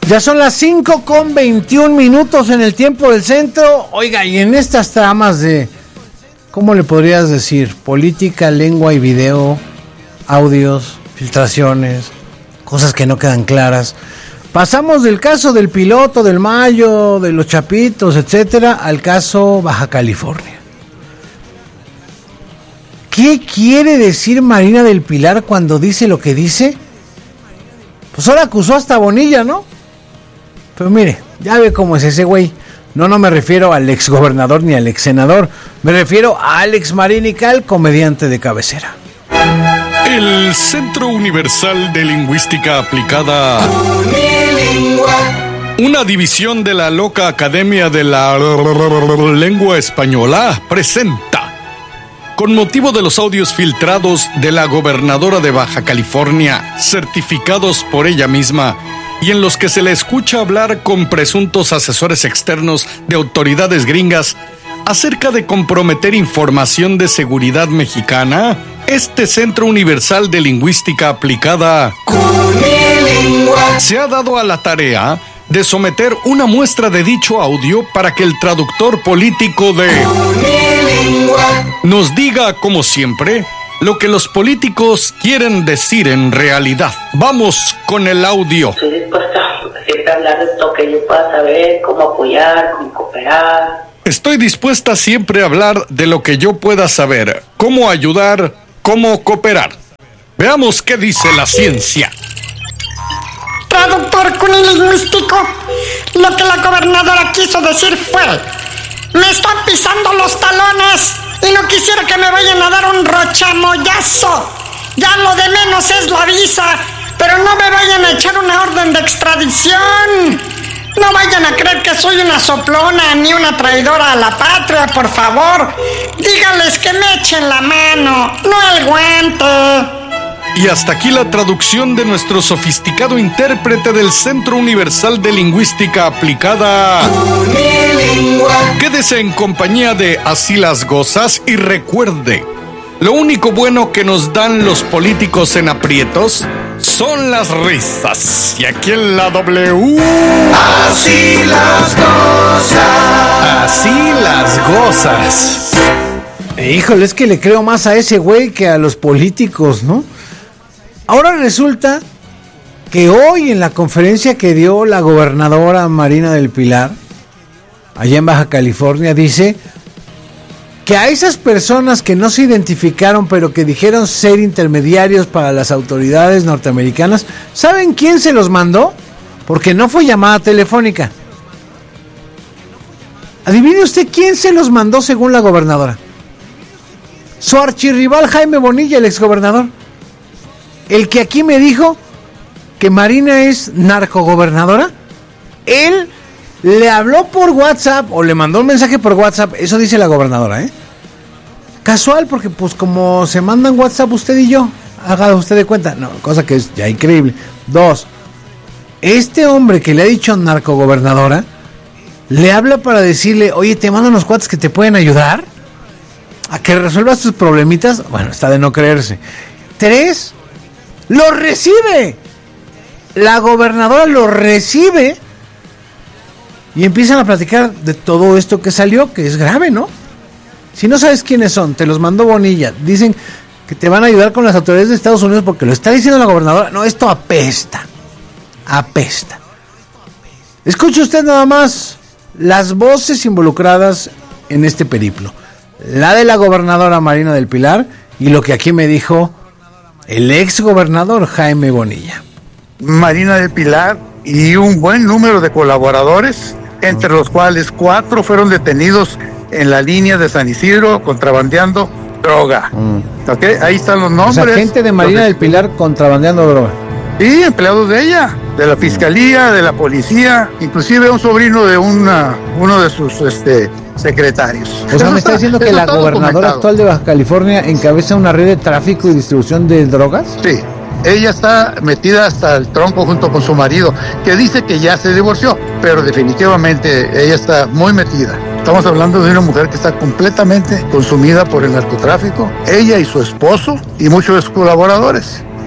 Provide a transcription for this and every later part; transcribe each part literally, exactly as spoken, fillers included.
Ya son las cinco con veintiún minutos en el tiempo del centro. Oiga, y en estas tramas de, ¿cómo le podrías decir? Política, lengua y video, audios, filtraciones, cosas que no quedan claras. Pasamos del caso del piloto, del Mayo, de los Chapitos, etcétera, al caso Baja California. ¿Qué quiere decir Marina del Pilar cuando dice lo que dice? Pues ahora acusó hasta Bonilla, ¿no? Pero mire, ya ve cómo es ese güey. No, no me refiero al exgobernador ni al exsenador. Me refiero a Alex Marinical, comediante de cabecera. El Centro Universal de Lingüística Aplicada, una división de la loca Academia de la Lengua Española, presenta, con motivo de los audios filtrados de la gobernadora de Baja California, certificados por ella misma, y en los que se le escucha hablar con presuntos asesores externos de autoridades gringas acerca de comprometer información de seguridad mexicana, este Centro Universal de Lingüística Aplicada se ha dado a la tarea de someter una muestra de dicho audio para que el traductor político de nos diga, como siempre, lo que los políticos quieren decir en realidad. Vamos con el audio. Estoy dispuesta siempre a hablar de todo que yo pueda saber, cómo apoyar, cómo cooperar. Estoy dispuesta siempre a hablar de lo que yo pueda saber, cómo ayudar, cómo cooperar. Veamos qué dice la ciencia. Traductor cunilingüístico, lo que la gobernadora quiso decir fue: me están pisando los talones y no quisiera que me vayan a dar un rochamoyazo. Ya lo de menos es la visa, pero no me vayan a echar una orden de extradición. No vayan a creer que soy una soplona ni una traidora a la patria, por favor. Díganles que me echen la mano, no el guante. Y hasta aquí la traducción de nuestro sofisticado intérprete del Centro Universal de Lingüística Aplicada. Quédese en compañía de Así las Gozas y recuerde, lo único bueno que nos dan los políticos en aprietos son las risas. Y aquí en la W... Así las Gozas. Así las Gozas. Híjole, es que le creo más a ese güey que a los políticos, ¿no? Ahora resulta que hoy en la conferencia que dio la gobernadora Marina del Pilar, allá en Baja California, dice que a esas personas que no se identificaron pero que dijeron ser intermediarios para las autoridades norteamericanas, ¿saben quién se los mandó? Porque no fue llamada telefónica. Adivine usted quién se los mandó según la gobernadora. Su archirrival Jaime Bonilla, el exgobernador. El que aquí me dijo que Marina es narcogobernadora. Él le habló por WhatsApp o le mandó un mensaje por WhatsApp. Eso dice la gobernadora, ¿eh? Casual, porque pues como se mandan WhatsApp usted y yo, haga usted de cuenta. No, cosa que es ya increíble. Dos, este hombre que le ha dicho narcogobernadora le habla para decirle: oye, te mando unos cuates que te pueden ayudar a que resuelvas tus problemitas. Bueno, está de no creerse. Tres, lo recibe. La gobernadora lo recibe y empiezan a platicar de todo esto que salió, que es grave, ¿no? Si no sabes quiénes son, te los mandó Bonilla. Dicen que te van a ayudar con las autoridades de Estados Unidos porque lo está diciendo la gobernadora. No, esto apesta. Apesta. Escuche usted nada más las voces involucradas en este periplo. La de la gobernadora Marina del Pilar y lo que aquí me dijo el ex gobernador Jaime Bonilla. Marina del Pilar y un buen número de colaboradores, entre los cuales cuatro fueron detenidos en la línea de San Isidro contrabandeando droga. Mm. ¿Okay? Ahí están los nombres. O sea, gente de Marina del Pilar contrabandeando droga. Sí, empleados de ella, de la fiscalía, de la policía, inclusive un sobrino de una, uno de sus este, secretarios. O sea, me está diciendo que la gobernadora actual de Baja California encabeza una red de tráfico y distribución de drogas. Sí. Ella está metida hasta el tronco junto con su marido, que dice que ya se divorció, pero definitivamente ella está muy metida. Estamos hablando de una mujer que está completamente consumida por el narcotráfico, ella y su esposo y muchos de sus colaboradores.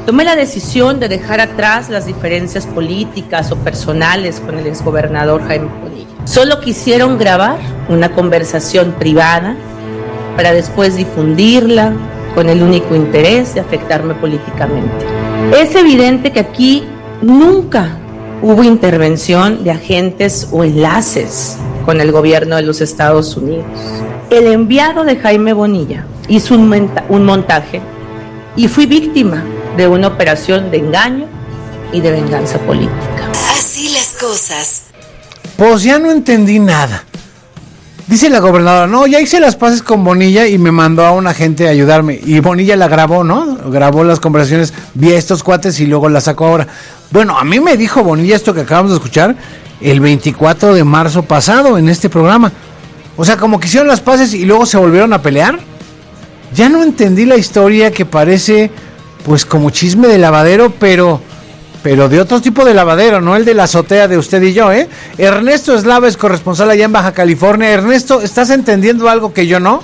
Tomé la decisión de dejar atrás las diferencias políticas o personales con el exgobernador Jaime Bonilla. Solo quisieron grabar una conversación privada para después difundirla con el único interés de afectarme políticamente. Es evidente que aquí nunca hubo intervención de agentes o enlaces con el gobierno de los Estados Unidos. El enviado de Jaime Bonilla hizo un, monta- un montaje y fui víctima de una operación de engaño y de venganza política. Así las cosas. Pues ya no entendí nada. Dice la gobernadora, no, ya hice las paces con Bonilla y me mandó a un agente a ayudarme. Y Bonilla la grabó, ¿no? Grabó las conversaciones vía estos cuates y luego la sacó ahora. Bueno, a mí me dijo Bonilla esto que acabamos de escuchar el veinticuatro de marzo pasado en este programa. O sea, como que hicieron las paces y luego se volvieron a pelear. Ya no entendí la historia, que parece pues como chisme de lavadero, pero pero de otro tipo de lavadero, no el de la azotea de usted y yo, ¿eh? Ernesto Eslava es corresponsal allá en Baja California. Ernesto, ¿estás entendiendo algo que yo no?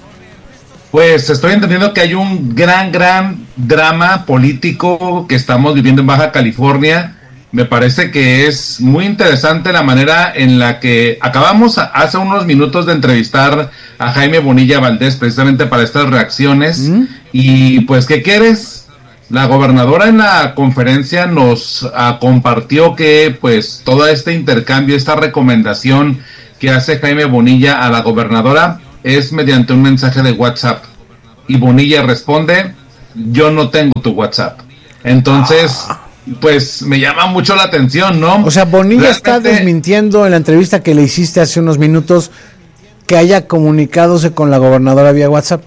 Pues estoy entendiendo que hay un gran, gran drama político que estamos viviendo en Baja California. Me parece que es muy interesante la manera en la que acabamos hace unos minutos de entrevistar a Jaime Bonilla Valdés precisamente para estas reacciones. ¿Mm? Y pues, ¿qué quieres? La gobernadora en la conferencia nos uh, compartió que pues todo este intercambio, esta recomendación que hace Jaime Bonilla a la gobernadora es mediante un mensaje de WhatsApp. Y Bonilla responde, yo no tengo tu WhatsApp. Entonces... Ah. Pues me llama mucho la atención, ¿no? O sea, Bonilla Realmente... está desmintiendo en la entrevista que le hiciste hace unos minutos que haya comunicadose con la gobernadora vía WhatsApp.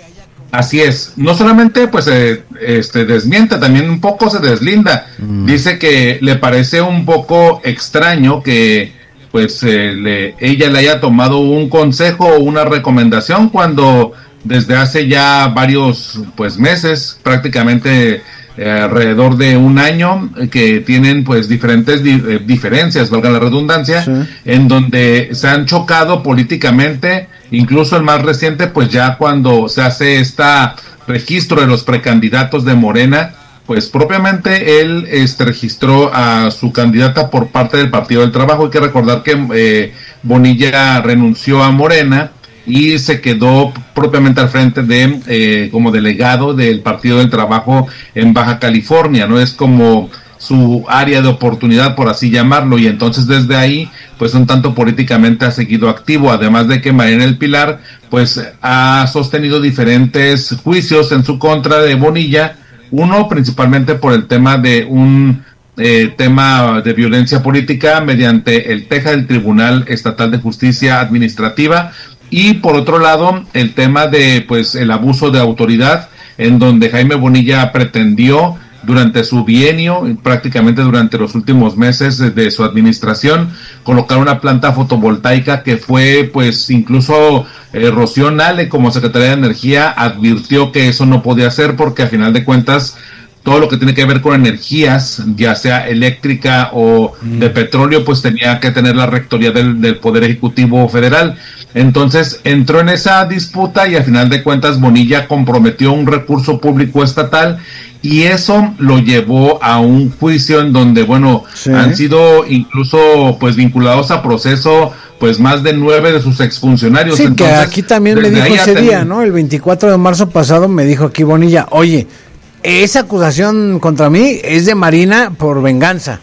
Así es. No solamente pues eh, este desmiente, también un poco se deslinda. Mm. Dice que le parece un poco extraño que pues eh, le, ella le haya tomado un consejo o una recomendación cuando desde hace ya varios pues meses, prácticamente Eh, alrededor de un año, eh, que tienen pues diferentes di- eh, diferencias, valga la redundancia, sí. En donde se han chocado políticamente, incluso el más reciente pues ya cuando se hace este registro de los precandidatos de Morena, pues propiamente él este, registró a su candidata por parte del Partido del Trabajo. Hay que recordar que eh, Bonilla renunció a Morena y se quedó propiamente al frente de eh, como delegado del Partido del Trabajo en Baja California, no es como su área de oportunidad, por así llamarlo, y entonces desde ahí pues un tanto políticamente ha seguido activo, además de que Mariana del Pilar pues ha sostenido diferentes juicios en su contra de Bonilla, uno principalmente por el tema de un Eh, tema de violencia política mediante el teja del Tribunal Estatal de Justicia Administrativa, y por otro lado el tema de pues el abuso de autoridad, en donde Jaime Bonilla pretendió durante su bienio, prácticamente durante los últimos meses de, de su administración, colocar una planta fotovoltaica que fue pues incluso eh, Rocío Nale como secretaria de Energía advirtió que eso no podía ser, porque a final de cuentas todo lo que tiene que ver con energías, ya sea eléctrica o mm. de petróleo, pues tenía que tener la rectoría del, del Poder Ejecutivo Federal. Entonces entró en esa disputa y a final de cuentas Bonilla comprometió un recurso público estatal, y eso lo llevó a un juicio en donde, bueno, sí. han sido incluso pues vinculados a proceso pues más de nueve de sus exfuncionarios. Sí, Entonces, que aquí también me dijo ese ten... día, ¿no? El veinticuatro de marzo pasado me dijo aquí Bonilla, oye, esa acusación contra mí es de Marina por venganza.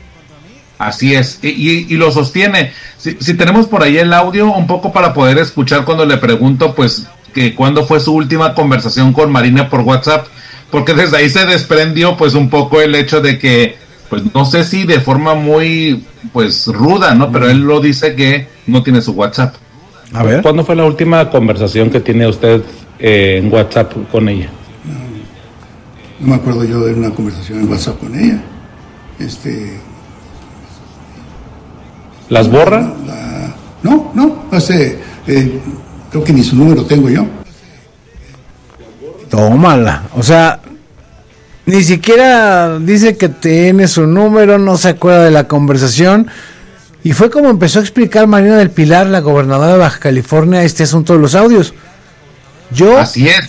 Así es, y, y, y lo sostiene. Si, si tenemos por ahí el audio un poco para poder escuchar cuando le pregunto pues que cuándo fue su última conversación con Marina por WhatsApp, porque desde ahí se desprendió pues un poco el hecho de que pues no sé si de forma muy pues ruda, ¿no? Pero él lo dice que no tiene su WhatsApp. A ver, ¿cuándo fue la última conversación que tiene usted eh, en WhatsApp con ella? No me acuerdo yo de una conversación en WhatsApp con ella. Este. ¿Las borra? La, no, no, no sé. Eh, creo que ni su número tengo yo. Tómala. O sea, ni siquiera dice que tiene su número, no se acuerda de la conversación. Y fue como empezó a explicar Marina del Pilar, la gobernadora de Baja California, este asunto de los audios. Yo. Así es.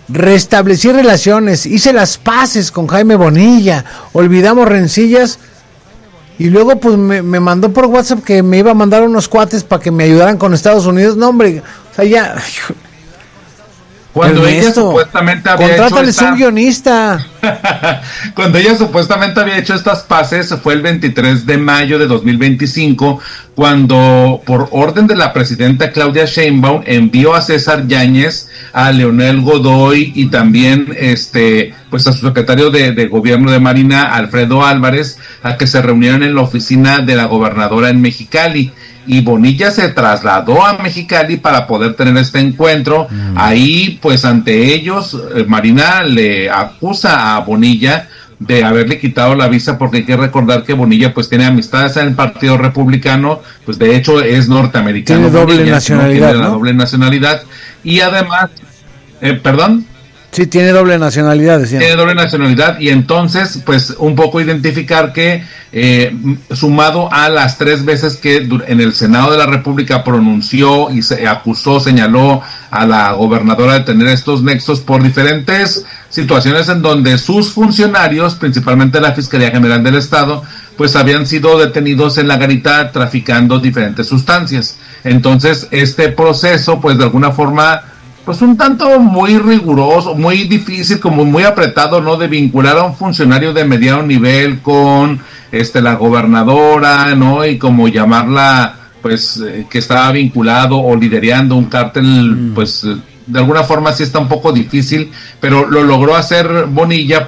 restablecí relaciones, hice las paces con Jaime Bonilla, olvidamos rencillas, y luego pues me, me mandó por WhatsApp que me iba a mandar unos cuates para que me ayudaran con Estados Unidos. No, hombre, o sea, ya... Cuando ella supuestamente había hecho contrátales esta... un guionista. Cuando ella supuestamente había hecho estas paces fue el veintitrés de mayo de dos mil veinticinco, cuando por orden de la presidenta Claudia Sheinbaum envió a César Yáñez, a Leonel Godoy y también este pues a su secretario de, de gobierno de Marina, Alfredo Álvarez, a que se reunieran en la oficina de la gobernadora en Mexicali. Y Bonilla se trasladó a Mexicali para poder tener este encuentro. Mm. Ahí, pues ante ellos, eh, Marina le acusa a Bonilla de haberle quitado la visa, porque hay que recordar que Bonilla pues tiene amistades en el Partido Republicano, pues de hecho es norteamericano. Tiene doble Bonilla, nacionalidad, ¿no? Tiene la ¿no? doble nacionalidad. Y además, eh, ¿perdón? Sí, tiene doble nacionalidad, decía. Tiene doble nacionalidad, y entonces, pues, un poco identificar que, eh, sumado a las tres veces que en el Senado de la República pronunció y se acusó, señaló a la gobernadora de tener estos nexos por diferentes situaciones en donde sus funcionarios, principalmente la Fiscalía General del Estado, pues habían sido detenidos en la garita traficando diferentes sustancias. Entonces, este proceso, pues, de alguna forma... pues un tanto muy riguroso, muy difícil, como muy apretado, ¿no? De vincular a un funcionario de mediano nivel con este la gobernadora, ¿no? Y como llamarla, pues, eh, que estaba vinculado o liderando un cártel, mm. pues, de alguna forma sí está un poco difícil, pero lo logró hacer Bonilla.